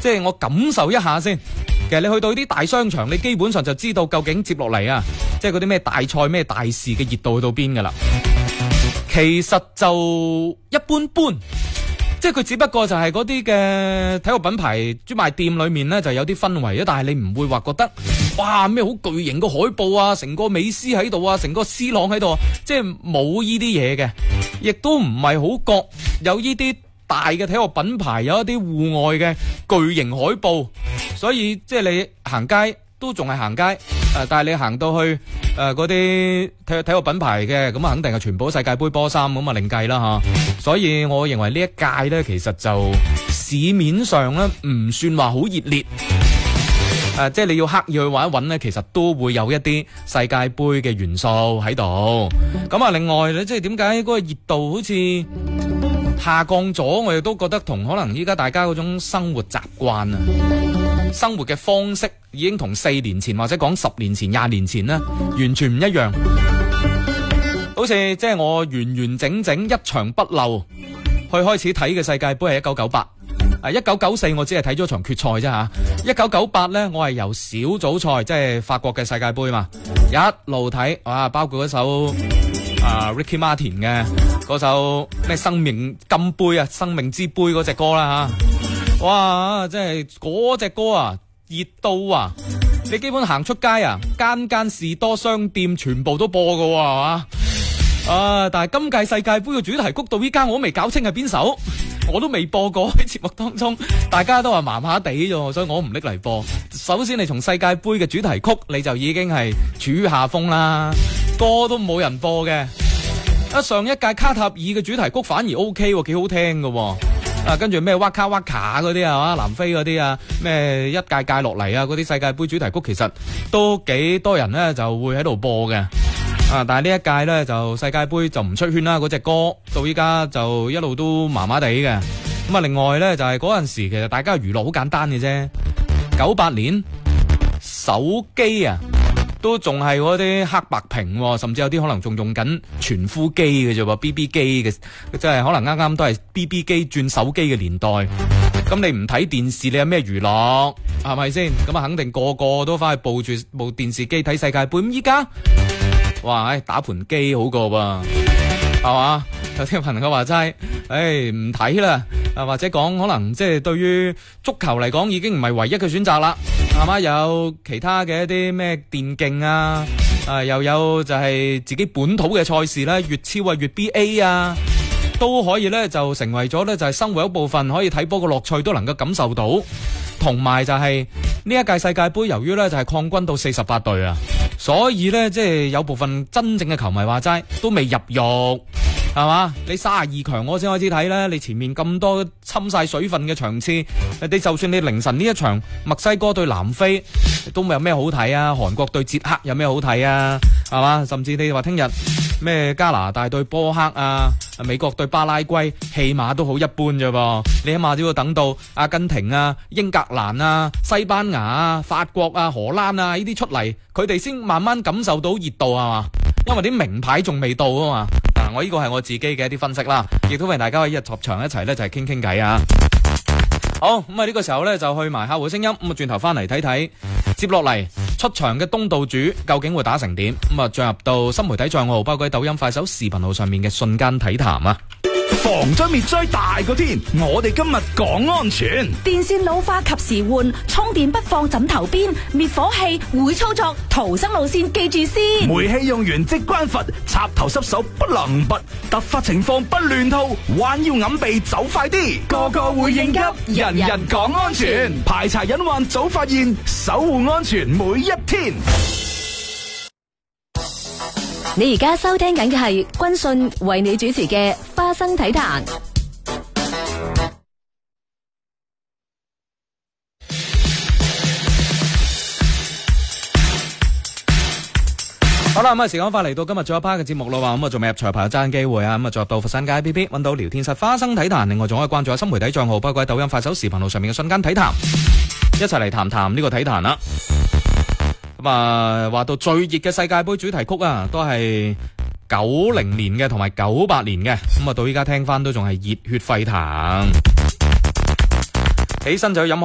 即係我感受一下先。其實你去到啲大商場，你基本上就知道究竟接落嚟啊，即係嗰啲咩大賽咩大事嘅熱度去到邊噶啦。其實就一般般，即係佢只不過就係嗰啲嘅體育品牌專賣店裏面呢就有啲氛圍啊，但係你唔會話覺得哇咩好巨型個海報啊，成個美斯喺度啊，成個 C 朗喺度啊，即係冇呢啲嘢嘅，亦都唔係好覺有呢啲大嘅體育品牌有一啲戶外嘅巨型海報，所以即係你行街都仲係行街，但係你行到去嗰啲體育品牌嘅，咁啊肯定係全部世界盃波衫咁啊另計啦吓。所以我認為呢一屆呢，其實就市面上呢唔算話好熱烈，即係你要刻意去揾一揾呢，其實都會有一啲世界盃嘅元素喺度。咁啊，另外呢，即係點解嗰個熱度好似下降咗？我亦都覺得同可能依家大家嗰種生活習慣啊，生活嘅方式已經同4年前或者講10年前、20年前呢完全唔一樣。好似即係我完整整一場不漏去開始睇嘅世界盃係1998。1994我只係睇咗場決賽啫吓。1998呢，我係由小組賽即係法國嘅世界盃嘛，一路睇啊，包括嗰首Ricky Martin 嘅嗰首咩生命金杯啊，生命之杯嗰隻歌啦吓。哇，即係嗰隻歌啊，熱到啊，你基本行出街啊，間士多商店全部都播噶係嘛？但係今屆世界盃嘅主題曲到依家我都未搞清係邊首，我都未播過喺節目當中，大家都話麻麻地啫，所以我唔拎嚟播。首先你從世界盃嘅主題曲你就已經係處於下風啦，歌都冇人播嘅。上一屆卡塔爾嘅主題曲反而 OK 喎，幾好聽嘅。跟住咩哇卡哇卡嗰啲啊，南非嗰啲啊，咩一屆屆落嚟啊，嗰啲世界盃主題曲其實都幾多人呢就會喺度播嘅。但係呢一屆呢就世界盃就唔出圈啦，嗰隻歌到依家就一路都麻麻地嘅。咁啊，另外呢就係嗰陣時其實大家娛樂好簡單嘅啫。98年手機啊都仲係嗰啲黑白屏，甚至有啲可能仲用緊傳呼機嘅啫喎 ，BB 機嘅，即係可能啱啱都係 BB 機轉手機嘅年代。咁你唔睇電視，你有咩娛樂？係咪先？咁啊，肯定個個都翻去抱住部電視機睇世界盃。咁依家，哇，打盤機好過喎，係嘛？有啲朋友話齋，唔睇啦，或者講可能即係對於足球嚟講已經唔係唯一嘅選擇啦，係嘛？有其他嘅一啲咩電競啊，又有就係自己本土嘅賽事啦，粵超啊、粵 BA 啊，都可以咧就成為咗咧就係生活一部分，可以睇波嘅樂趣都能夠感受到。同埋就係呢一屆世界盃，由於咧就係擴軍到48隊啊，所以咧即係有部分真正嘅球迷話齋都未入獄。係嘛？你32強我先開始睇啦，你前面咁多侵晒水分嘅場次，你就算你凌晨呢一場墨西哥對南非都有咩好睇啊？韓國對捷克有咩好睇啊？係嘛？甚至你話聽日咩加拿大對波克啊，美國對巴拉圭，起碼都好一般啫噃。你起碼都要等到阿根廷啊、英格蘭啊、西班牙啊、法國啊、荷蘭啊呢啲出嚟，佢哋先慢慢感受到熱度係嘛？因為啲名牌仲未到啊嘛。我呢個係我自己嘅一啲分析啦，亦都歡迎大家可以入場一齊咧就係傾傾偈啊。好，咁啊呢個時候咧就去埋客戶聲音，咁啊轉頭翻嚟睇睇接落嚟出場嘅東道主究竟會打成點，咁啊進入到新媒體賬號，包括喺抖音、快手、視頻號上面嘅瞬間體談啊。 防災滅災大過天，我哋今日講安全。 電線老化及時換，充電不放枕頭邊，滅火器會操作，逃生路線記住先。 煤氣用完即關閥，插頭濕手不能拔，突發情況不亂套，彎腰揞鼻走快啲，個個會應急，人人講安全，排查隱患早發現，守護安全每一天。 你而家收聽緊嘅係軍訊為你主持嘅花生體壇。 好啦，咁啊時間快嚟到今日最後一 part 嘅節目啦，咁啊仲未入場朋友爭機會啊，咁啊進入到佛山街 APP 揾到聊天室花生體壇，另外仲可以關注下新媒體賬號，包括喺抖音、快手、視頻號上面嘅瞬間體壇，一齊嚟談談呢個體壇啦。咁啊，話到最熱嘅世界盃主題曲啊，都係90年嘅同埋98年嘅，咁啊到依家聽翻都仲係熱血沸騰，起身就要飲。